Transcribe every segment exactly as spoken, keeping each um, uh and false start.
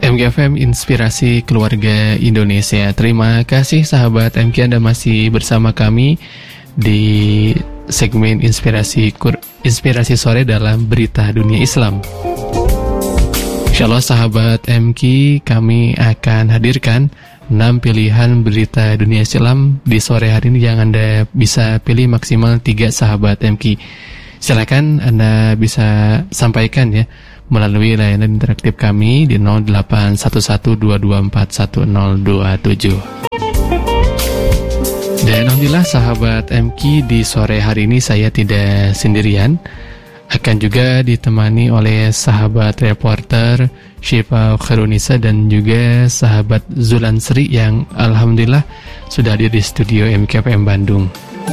M K F M Inspirasi Keluarga Indonesia. Terima kasih sahabat M K, Anda masih bersama kami di segmen Inspirasi Kur- Inspirasi Sore dalam Berita Dunia Islam. Insyaallah sahabat M K, kami akan hadirkan enam pilihan berita dunia Islam di sore hari ini yang Anda bisa pilih maksimal tiga sahabat M K. Silakan Anda bisa sampaikan ya melalui layanan interaktif kami di nol delapan satu satu dua dua empat satu nol dua tujuh. Dan alhamdulillah sahabat M K, di sore hari ini saya tidak sendirian, akan juga ditemani oleh sahabat reporter Syifa Khairunisa dan juga sahabat Zulan Sri yang alhamdulillah sudah hadir di studio M K F M Bandung.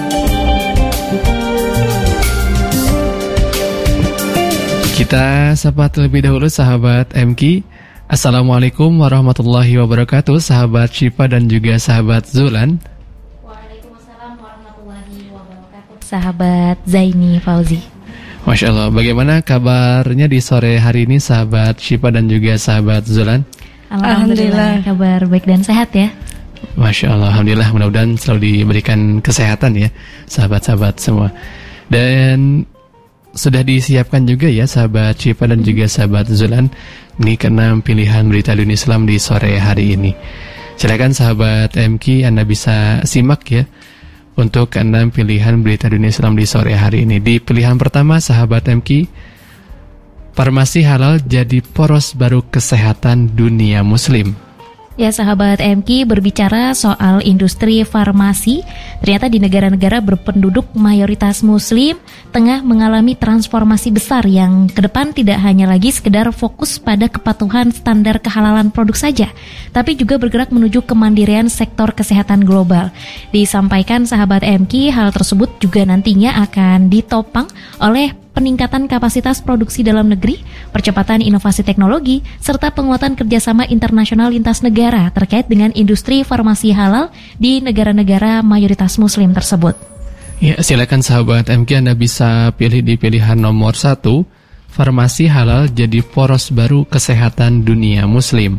Kita sapa terlebih dahulu sahabat M K. Assalamualaikum warahmatullahi wabarakatuh, sahabat Syifa dan juga sahabat Zulan. Waalaikumsalam warahmatullahi wabarakatuh, sahabat Zaini Fauzi. Masya Allah, bagaimana kabarnya di sore hari ini sahabat Syifa dan juga sahabat Zulan? Alhamdulillah, kabar baik dan sehat ya. Masya Allah, alhamdulillah, mudah-mudahan selalu diberikan kesehatan ya sahabat-sahabat semua. Dan sudah disiapkan juga ya sahabat Syifa dan juga sahabat Zulan ini keenam pilihan berita dunia Islam di sore hari ini. Silakan sahabat M K, Anda bisa simak ya untuk keenam pilihan berita dunia Islam di sore hari ini. Di pilihan pertama sahabat M K, farmasi halal jadi poros baru kesehatan dunia muslim. Ya sahabat M K, berbicara soal industri farmasi, ternyata di negara-negara berpenduduk mayoritas muslim tengah mengalami transformasi besar yang ke depan tidak hanya lagi sekedar fokus pada kepatuhan standar kehalalan produk saja, tapi juga bergerak menuju kemandirian sektor kesehatan global. Disampaikan sahabat M K, hal tersebut juga nantinya akan ditopang oleh peningkatan kapasitas produksi dalam negeri, percepatan inovasi teknologi, serta penguatan kerjasama internasional lintas negara terkait dengan industri farmasi halal di negara-negara mayoritas muslim tersebut. Ya, silakan sahabat M K, Anda bisa pilih di pilihan nomor satu, farmasi halal jadi poros baru kesehatan dunia muslim.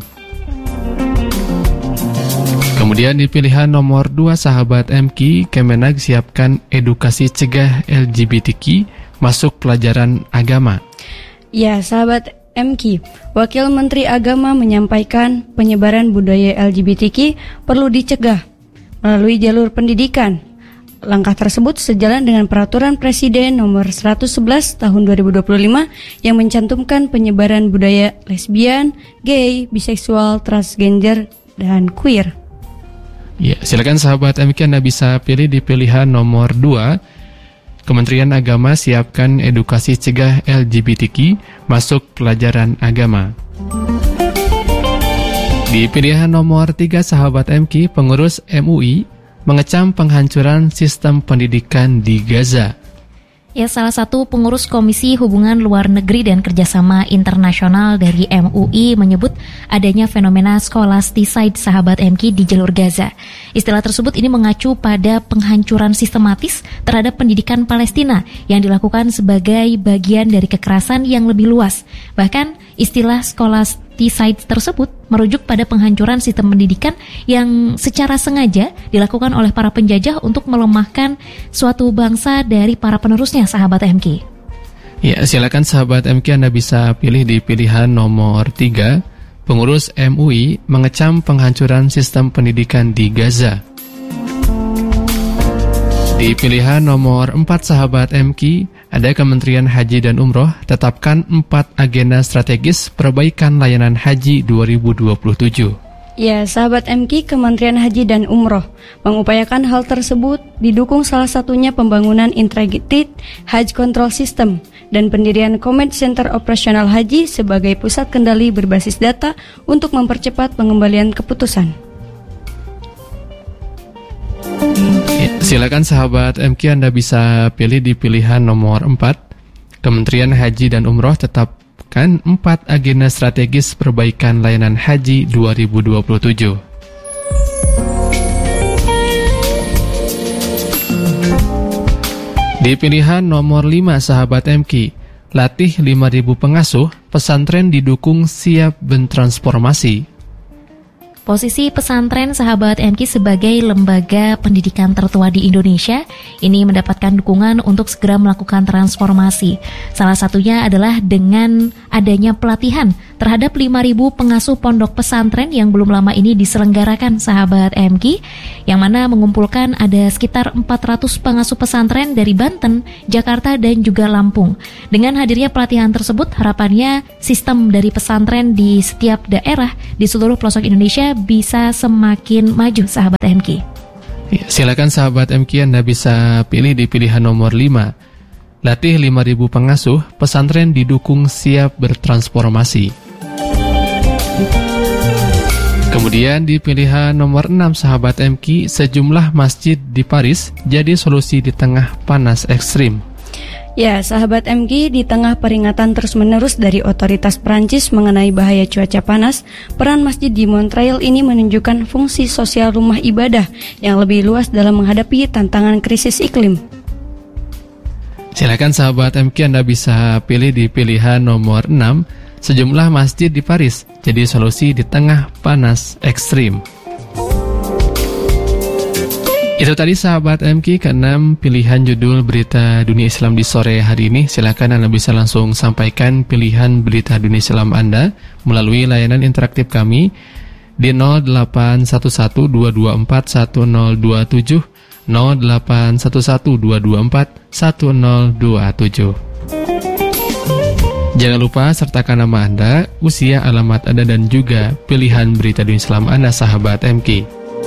Kemudian di pilihan nomor dua sahabat M K, Kemenag siapkan edukasi cegah L G B T Q masuk pelajaran agama. Ya, sahabat M K, Wakil Menteri Agama menyampaikan penyebaran budaya L G B T Q perlu dicegah melalui jalur pendidikan. Langkah tersebut sejalan dengan Peraturan Presiden nomor seratus sebelas tahun dua ribu dua puluh lima yang mencantumkan penyebaran budaya lesbian, gay, biseksual, transgender, dan queer. Ya, silakan sahabat M K, Anda bisa pilih di pilihan nomor dua. Kementerian Agama siapkan edukasi cegah L G B T Q masuk pelajaran agama. Di pilihan nomor tiga sahabat M K, pengurus M U I mengecam penghancuran sistem pendidikan di Gaza. Ya, salah satu pengurus Komisi Hubungan Luar Negeri dan Kerjasama Internasional dari M U I menyebut adanya fenomena scholasticide sahabat M K di jalur Gaza. Istilah tersebut ini mengacu pada penghancuran sistematis terhadap pendidikan Palestina yang dilakukan sebagai bagian dari kekerasan yang lebih luas. Bahkan istilah scholasticide tersebut merujuk pada penghancuran sistem pendidikan yang secara sengaja dilakukan oleh para penjajah untuk melemahkan suatu bangsa dari para penerusnya sahabat M K. Ya, silakan sahabat M K, Anda bisa pilih di pilihan nomor tiga. Pengurus M U I mengecam penghancuran sistem pendidikan di Gaza. Di pilihan nomor empat sahabat M K, ada Kementerian Haji dan Umroh tetapkan empat agenda strategis perbaikan layanan haji dua ribu dua puluh tujuh. Ya, sahabat M K, Kementerian Haji dan Umroh mengupayakan hal tersebut didukung salah satunya pembangunan Integrated Haji Control System dan pendirian Command Center Operasional Haji sebagai pusat kendali berbasis data untuk mempercepat pengembalian keputusan. Ya, silakan sahabat M K, Anda bisa pilih di pilihan nomor empat. Kementerian Haji dan Umroh tetapkan empat agenda strategis perbaikan layanan haji dua ribu dua puluh tujuh. Di pilihan nomor lima sahabat M K, latih lima ribu pengasuh, pesantren didukung siap bertransformasi. Posisi pesantren Sahabat M K sebagai lembaga pendidikan tertua di Indonesia ini mendapatkan dukungan untuk segera melakukan transformasi. Salah satunya adalah dengan adanya pelatihan terhadap lima ribu pengasuh pondok pesantren yang belum lama ini diselenggarakan Sahabat M K, yang mana mengumpulkan ada sekitar empat ratus pengasuh pesantren dari Banten, Jakarta, dan juga Lampung. Dengan hadirnya pelatihan tersebut, harapannya sistem dari pesantren di setiap daerah di seluruh pelosok Indonesia bisa semakin maju Sahabat M K. Silakan Sahabat M K, Anda bisa pilih di pilihan nomor lima. Latih lima ribu pengasuh, pesantren didukung siap bertransformasi. Kemudian di pilihan nomor enam Sahabat M K, sejumlah masjid di Paris jadi solusi di tengah panas ekstrim. Ya, Sahabat M K, di tengah peringatan terus-menerus dari otoritas Prancis mengenai bahaya cuaca panas, peran masjid di Montreal ini menunjukkan fungsi sosial rumah ibadah yang lebih luas dalam menghadapi tantangan krisis iklim. Silakan Sahabat M K, Anda bisa pilih di pilihan nomor enam, sejumlah masjid di Paris jadi solusi di tengah panas ekstrim. Itu tadi Sahabat M K, keenam pilihan judul berita dunia Islam di sore hari ini. Silakan Anda bisa langsung sampaikan pilihan berita dunia Islam Anda melalui layanan interaktif kami di nol delapan satu satu dua dua empat satu nol dua tujuh, nol delapan satu satu dua dua empat satu nol dua tujuh. Jangan lupa sertakan nama Anda, usia, alamat Anda, dan juga pilihan berita dunia Islam Anda Sahabat M K.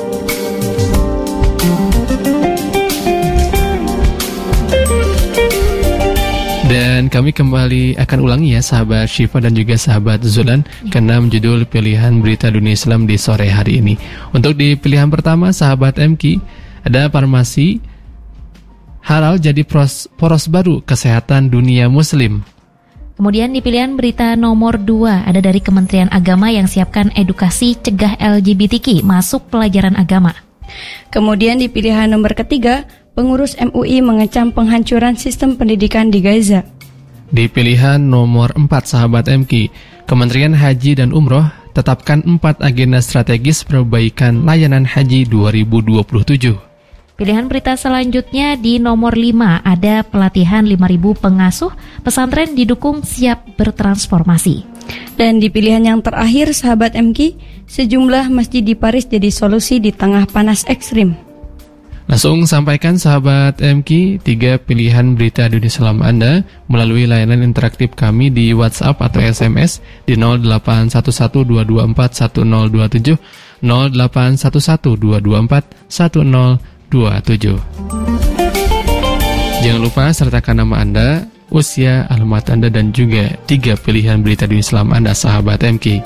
Dan kami kembali akan ulangi ya Sahabat Syifa dan juga Sahabat Zulan, keenam judul pilihan berita dunia Islam di sore hari ini. Untuk di pilihan pertama Sahabat M K, ada farmasi halal jadi poros, poros baru kesehatan dunia muslim. Kemudian di pilihan berita nomor dua ada dari Kementerian Agama yang siapkan edukasi cegah L G B T Q masuk pelajaran agama. Kemudian di pilihan nomor ketiga, pengurus M U I mengecam penghancuran sistem pendidikan di Gaza. Di pilihan nomor empat Sahabat M K, Kementerian Haji dan Umroh tetapkan empat agenda strategis perbaikan layanan haji dua ribu dua puluh tujuh. Pilihan berita selanjutnya di nomor lima ada pelatihan lima ribu pengasuh, pesantren didukung siap bertransformasi. Dan di pilihan yang terakhir Sahabat M K, sejumlah masjid di Paris jadi solusi di tengah panas ekstrim. Langsung sampaikan Sahabat M K tiga pilihan berita dunia Islam Anda melalui layanan interaktif kami di WhatsApp atau S M S di nol delapan satu satu dua dua empat satu nol dua tujuh, nol delapan satu satu dua dua empat satu nol dua tujuh. Jangan lupa sertakan nama Anda, usia, alamat Anda, dan juga tiga pilihan berita dunia Islam Anda Sahabat M K.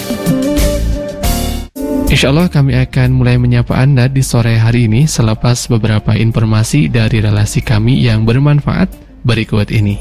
Insya Allah kami akan mulai menyapa Anda di sore hari ini selepas beberapa informasi dari relasi kami yang bermanfaat berikut ini.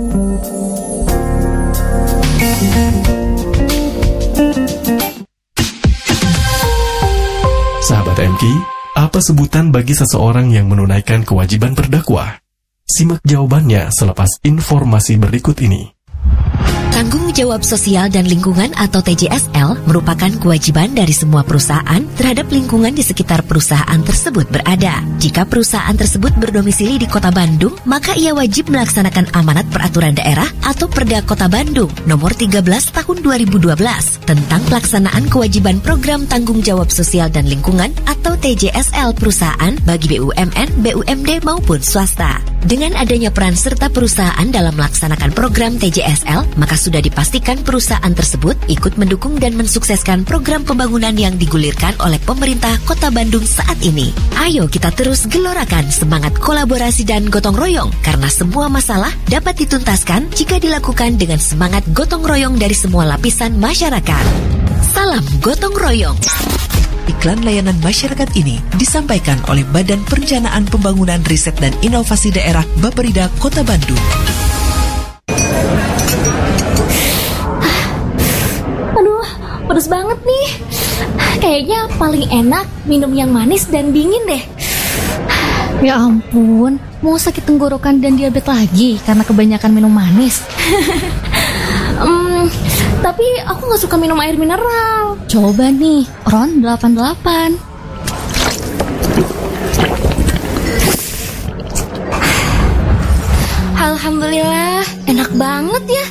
Sahabat M K, apa sebutan bagi seseorang yang menunaikan kewajiban berdakwah? Simak jawabannya selepas informasi berikut ini. Tanggung jawab sosial dan lingkungan atau T J S L merupakan kewajiban dari semua perusahaan terhadap lingkungan di sekitar perusahaan tersebut berada. Jika perusahaan tersebut berdomisili di Kota Bandung, maka ia wajib melaksanakan amanat peraturan daerah atau Perda Kota Bandung nomor tiga belas tahun dua ribu dua belas tentang pelaksanaan kewajiban program tanggung jawab sosial dan lingkungan atau T J S L perusahaan bagi B U M N, B U M D maupun swasta. Dengan adanya peran serta perusahaan dalam melaksanakan program T J S L, maka sudah dipastikan perusahaan tersebut ikut mendukung dan mensukseskan program pembangunan yang digulirkan oleh pemerintah Kota Bandung saat ini. Ayo kita terus gelorakan semangat kolaborasi dan gotong royong, karena semua masalah dapat dituntaskan jika dilakukan dengan semangat gotong royong dari semua lapisan masyarakat. Salam gotong royong. Iklan layanan masyarakat ini disampaikan oleh Badan Perencanaan Pembangunan Riset dan Inovasi Daerah Bapperida Kota Bandung. Aduh, pedes banget nih. Kayaknya paling enak minum yang manis dan dingin deh. Ya ampun, mau sakit tenggorokan dan diabetes lagi karena kebanyakan minum manis. um, Tapi aku gak suka minum air mineral. Coba nih, Ron delapan delapan. Alhamdulillah, enak banget ya.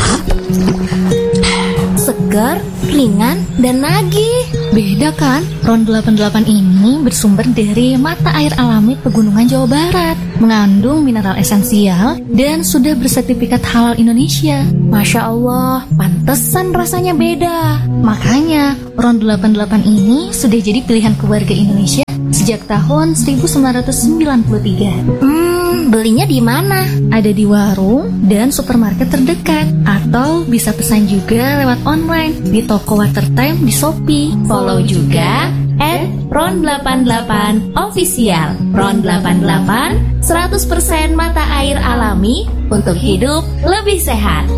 Segar, ringan, dan nagih. Beda kan? Ron delapan delapan ini bersumber dari mata air alami Pegunungan Jawa Barat, mengandung mineral esensial dan sudah bersertifikat halal Indonesia. Masya Allah, pantesan rasanya beda. Makanya Ron delapan delapan ini sudah jadi pilihan keluarga Indonesia sejak tahun seribu sembilan ratus sembilan puluh tiga. Hmm, belinya di mana? Ada di warung dan supermarket terdekat, atau bisa pesan juga lewat online di toko Watertime di Shopee. Follow juga at ron delapan delapan official. Ron delapan delapan, seratus persen mata air alami untuk hidup lebih sehat.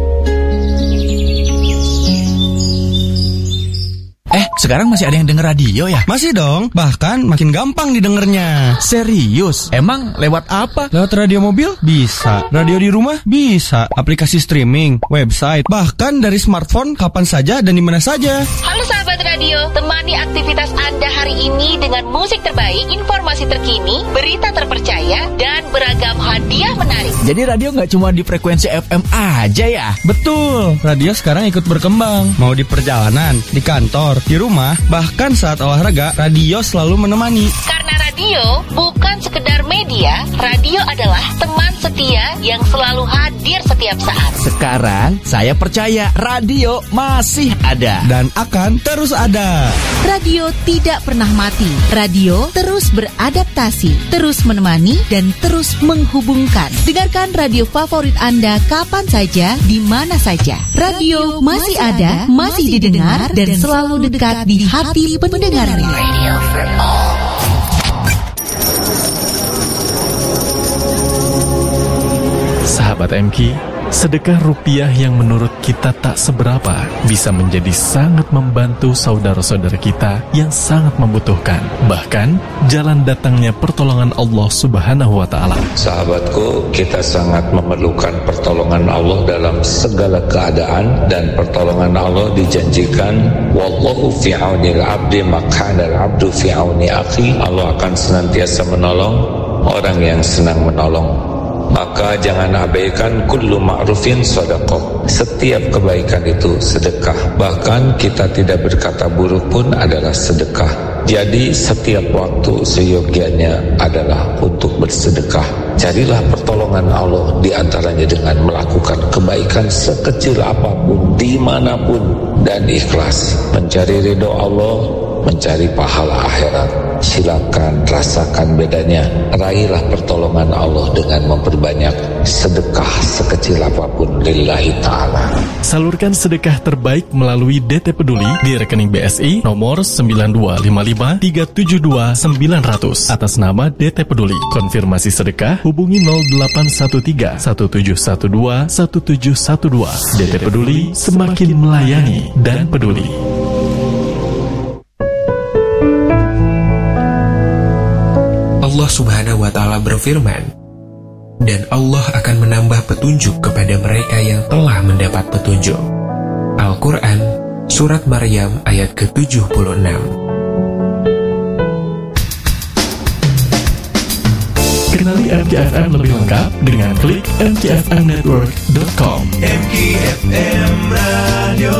Eh, sekarang masih ada yang denger radio ya? Masih dong, bahkan makin gampang didengarnya. Serius? Emang lewat apa? Lewat radio mobil? Bisa. Radio di rumah? Bisa. Aplikasi streaming, website, bahkan dari smartphone kapan saja dan di mana saja. Halo sahabat radio, temani aktivitas Anda hari ini dengan musik terbaik, informasi terkini, berita terpercaya, dan beragam hadiah menarik. Jadi radio nggak cuma di frekuensi F M aja ya? Betul, radio sekarang ikut berkembang. Mau di perjalanan, di kantor, di rumah, bahkan saat olahraga, radio selalu menemani. Karena radio bukan sekedar media, radio adalah teman setia yang selalu hadir setiap saat. Sekarang saya percaya radio masih ada dan akan terus ada. Radio tidak pernah mati. Radio terus beradaptasi, terus menemani dan terus menghubungkan. Dengarkan radio favorit Anda kapan saja, di mana saja. Radio masih ada, masih didengar dan selalu dekat di hati pendengarnya. Radio for all. Sahabat M K, sedekah rupiah yang menurut kita tak seberapa bisa menjadi sangat membantu saudara-saudara kita yang sangat membutuhkan. Bahkan, jalan datangnya pertolongan Allah Subhanahu wa Ta'ala. Sahabatku, kita sangat memerlukan pertolongan Allah dalam segala keadaan, dan pertolongan Allah dijanjikan, wallahu fi aunil abdi maq'anal abdu fi auni akhi. Allah akan senantiasa menolong orang yang senang menolong. Maka jangan abaikan kullu ma'rufin sedekah. Setiap kebaikan itu sedekah. Bahkan kita tidak berkata buruk pun adalah sedekah. Jadi setiap waktu seyogianya adalah untuk bersedekah. Carilah pertolongan Allah di antaranya dengan melakukan kebaikan sekecil apapun, dimanapun, dan ikhlas. Mencari ridho Allah, mencari pahala akhirat. Silakan rasakan bedanya. Raihlah pertolongan Allah dengan memperbanyak sedekah sekecil apapun lillahi ta'ala. Salurkan sedekah terbaik melalui D T Peduli di rekening B S I nomor sembilan dua lima lima tiga tujuh dua sembilan nol nol atas nama D T Peduli. Konfirmasi sedekah hubungi nol delapan satu tiga satu tujuh satu dua satu tujuh satu dua. D T Peduli, semakin melayani dan peduli. Allah Subhanahu wa Ta'ala berfirman, dan Allah akan menambah petunjuk kepada mereka yang telah mendapat petunjuk. Al-Quran, Surat Maryam ayat ke tujuh puluh enam. Kenali M K F M lebih lengkap dengan klik m k f m network dot com. M K F M Radio.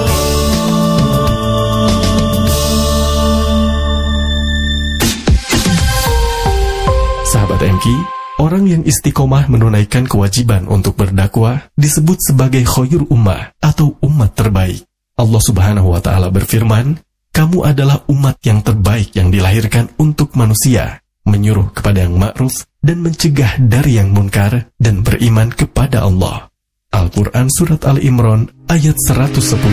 Sahabat M K, orang yang istiqomah menunaikan kewajiban untuk berdakwah disebut sebagai khair ummah atau umat terbaik. Allah Subhanahu wa Ta'ala berfirman, kamu adalah umat yang terbaik yang dilahirkan untuk manusia, menyuruh kepada yang ma'ruf dan mencegah dari yang munkar dan beriman kepada Allah. Al-Quran Surat Al-Imran ayat seratus sepuluh.